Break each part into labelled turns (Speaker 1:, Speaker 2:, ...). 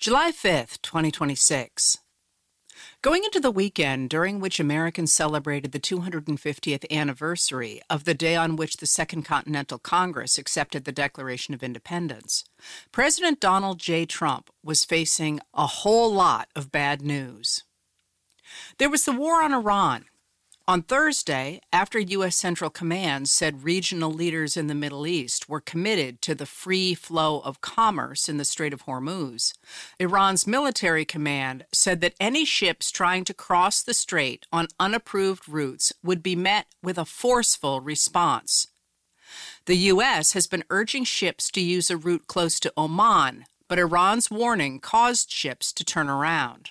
Speaker 1: July 5th, 2026. Going into the weekend during which Americans celebrated the 250th anniversary of the day on which the Second Continental Congress accepted the Declaration of Independence, President Donald J. Trump was facing a whole lot of bad news. There was the war on Iran. On Thursday, after U.S. Central Command said regional leaders in the Middle East were committed to the free flow of commerce in the Strait of Hormuz, Iran's military command said that any ships trying to cross the strait on unapproved routes would be met with a forceful response. The U.S. has been urging ships to use a route close to Oman, but Iran's warning caused ships to turn around.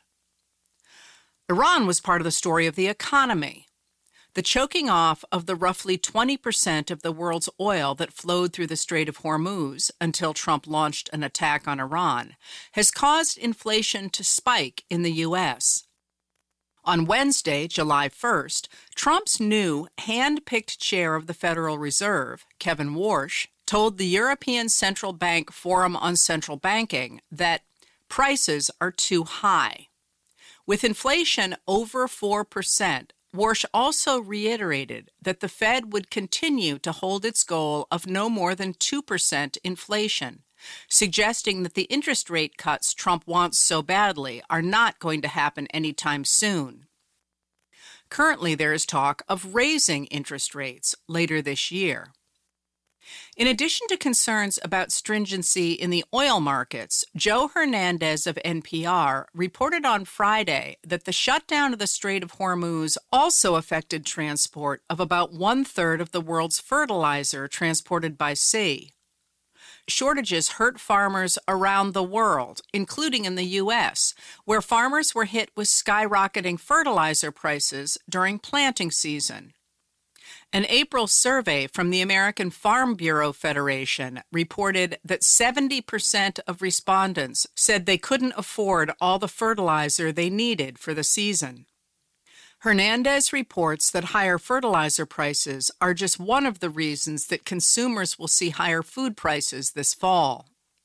Speaker 1: Iran was part of the story of the economy. The choking off of the roughly 20% of the world's oil that flowed through the Strait of Hormuz until Trump launched an attack on Iran has caused inflation to spike in the U.S. On Wednesday, July 1st, Trump's new hand-picked chair of the Federal Reserve, Kevin Warsh, told the European Central Bank Forum on Central Banking that prices are too high. With inflation over 4%, Warsh also reiterated that the Fed would continue to hold its goal of no more than 2% inflation, suggesting that the interest rate cuts Trump wants so badly are not going to happen anytime soon. Currently, there is talk of raising interest rates later this year. In addition to concerns about stringency in the oil markets, Joe Hernandez of NPR reported on Friday that the shutdown of the Strait of Hormuz also affected transport of about one-third of the world's fertilizer transported by sea. Shortages hurt farmers around the world, including in the U.S., where farmers were hit with skyrocketing fertilizer prices during planting season. An April survey from the American Farm Bureau Federation reported that 70% of respondents said they couldn't afford all the fertilizer they needed for the season. Hernandez reports that higher fertilizer prices are just one of the reasons that consumers will see higher food prices this fall.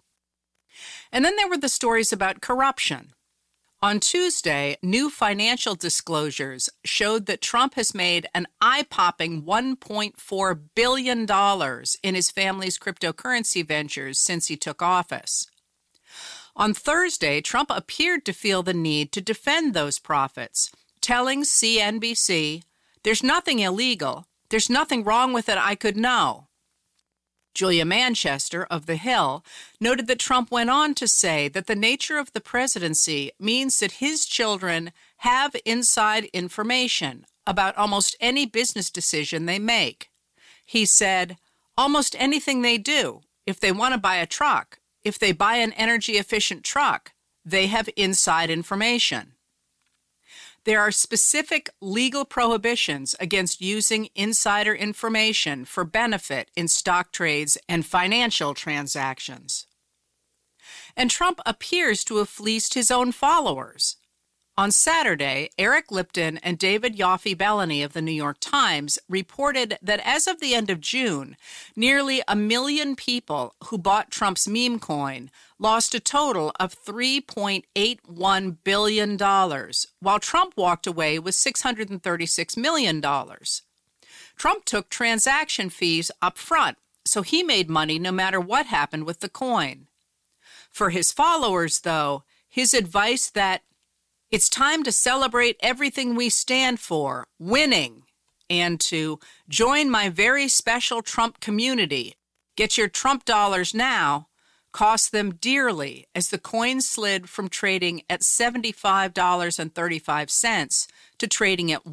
Speaker 1: And then there were the stories about corruption. On Tuesday, new financial disclosures showed that Trump has made an eye-popping $1.4 billion in his family's cryptocurrency ventures since he took office. On Thursday, Trump appeared to feel the need to defend those profits, telling CNBC, "There's nothing illegal. There's nothing wrong with it I could know." Julia Manchester of The Hill noted that Trump went on to say that the nature of the presidency means that his children have inside information about almost any business decision they make. He said, "Almost anything they do, if they want to buy a truck, if they buy an energy-efficient truck, they have inside information." There are specific legal prohibitions against using insider information for benefit in stock trades and financial transactions. And Trump appears to have fleeced his own followers. On Saturday, Eric Lipton and David Yoffie-Bellany of the New York Times reported that as of the end of June, nearly 1 million people who bought Trump's meme coin lost a total of $3.81 billion, while Trump walked away with $636 million. Trump took transaction fees up front, so he made money no matter what happened with the coin. For his followers, though, his advice that it's time to celebrate everything we stand for, winning, and to join my very special Trump community, get your Trump dollars now, cost them dearly as the coin slid from trading at $75.35 to trading at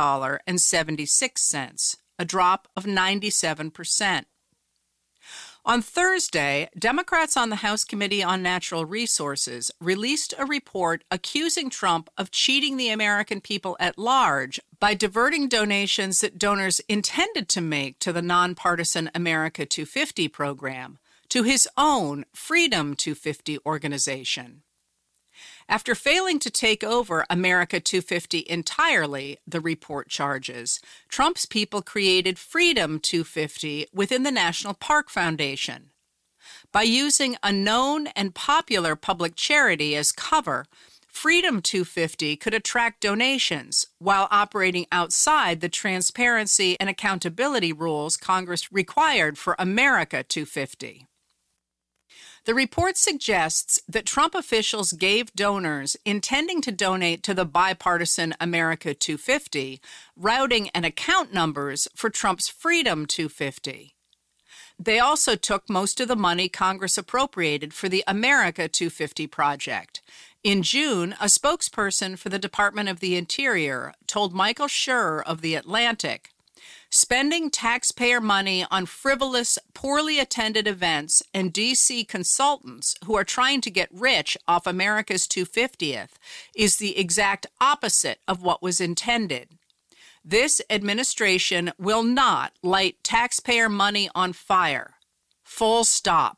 Speaker 1: $1.76, a drop of 97%. On Thursday, Democrats on the House Committee on Natural Resources released a report accusing Trump of cheating the American people at large by diverting donations that donors intended to make to the nonpartisan America 250 program to his own Freedom 250 organization. After failing to take over America 250 entirely, the report charges, Trump's people created Freedom 250 within the National Park Foundation. By using a known and popular public charity as cover, Freedom 250 could attract donations while operating outside the transparency and accountability rules Congress required for America 250. The report suggests that Trump officials gave donors intending to donate to the bipartisan America 250 routing and account numbers for Trump's Freedom 250. They also took most of the money Congress appropriated for the America 250 project. In June, a spokesperson for the Department of the Interior told Michael Schur of The Atlantic, "Spending taxpayer money on frivolous, poorly attended events and D.C. consultants who are trying to get rich off America's 250th is the exact opposite of what was intended. This administration will not light taxpayer money on fire. Full stop."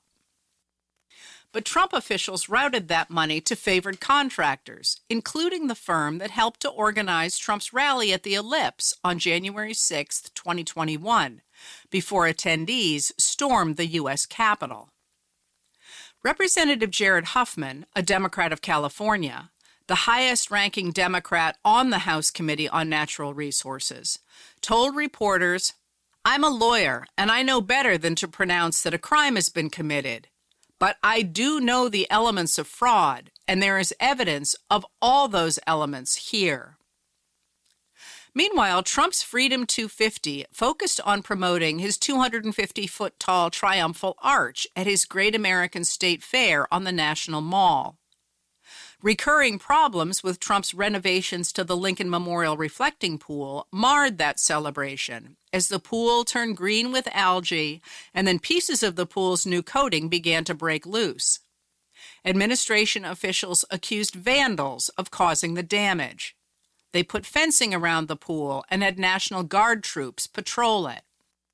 Speaker 1: But Trump officials routed that money to favored contractors, including the firm that helped to organize Trump's rally at the Ellipse on January 6, 2021, before attendees stormed the U.S. Capitol. Representative Jared Huffman, a Democrat of California, the highest-ranking Democrat on the House Committee on Natural Resources, told reporters, "I'm a lawyer, and I know better than to pronounce that a crime has been committed. But I do know the elements of fraud, and there is evidence of all those elements here." Meanwhile, Trump's Freedom 250 focused on promoting his 250-foot-tall triumphal arch at his Great American State Fair on the National Mall. Recurring problems with Trump's renovations to the Lincoln Memorial Reflecting Pool marred that celebration, as the pool turned green with algae and then pieces of the pool's new coating began to break loose. Administration officials accused vandals of causing the damage. They put fencing around the pool and had National Guard troops patrol it.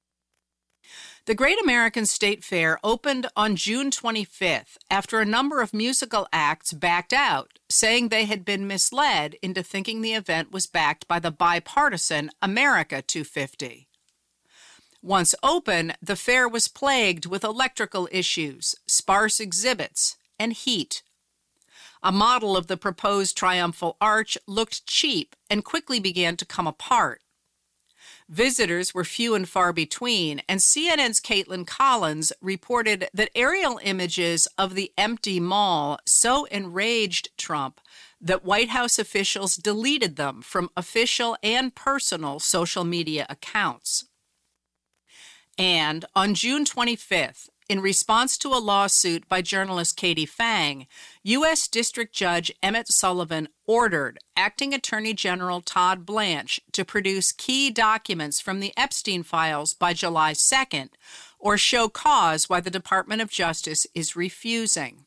Speaker 1: The Great American State Fair opened on June 25th after a number of musical acts backed out, saying they had been misled into thinking the event was backed by the bipartisan America 250. Once open, the fair was plagued with electrical issues, sparse exhibits, and heat. A model of the proposed triumphal arch looked cheap and quickly began to come apart. Visitors were few and far between, and CNN's Caitlin Collins reported that aerial images of the empty mall so enraged Trump that White House officials deleted them from official and personal social media accounts. And on June 25th, in response to a lawsuit by journalist Katie Fang, U.S. District Judge Emmett Sullivan ordered Acting Attorney General Todd Blanche to produce key documents from the Epstein files by July 2nd, or show cause why the Department of Justice is refusing.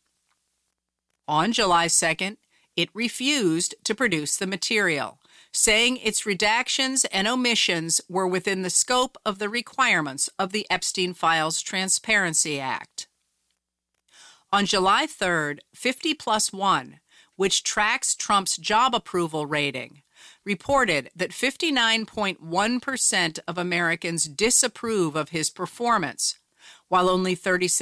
Speaker 1: On July 2nd, it refused to produce the material, saying its redactions and omissions were within the scope of the requirements of the Epstein Files Transparency Act. On July 3rd, 50+1, which tracks Trump's job approval rating, reported that 59.1% of Americans disapprove of his performance, while only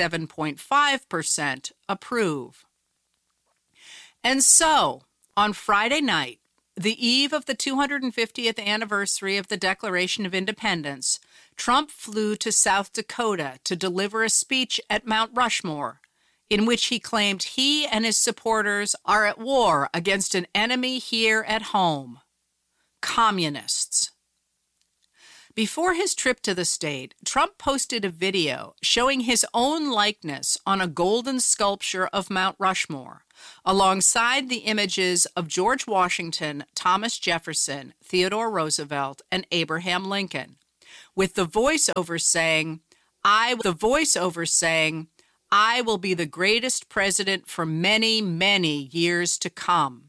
Speaker 1: 37.5% approve. And so, on Friday night, the eve of the 250th anniversary of the Declaration of Independence, Trump flew to South Dakota to deliver a speech at Mount Rushmore, in which he claimed he and his supporters are at war against an enemy here at home: communists. Before his trip to the state, Trump posted a video showing his own likeness on a golden sculpture of Mount Rushmore, alongside the images of George Washington, Thomas Jefferson, Theodore Roosevelt, and Abraham Lincoln, with the voiceover saying, I will be the greatest president for many, many years to come.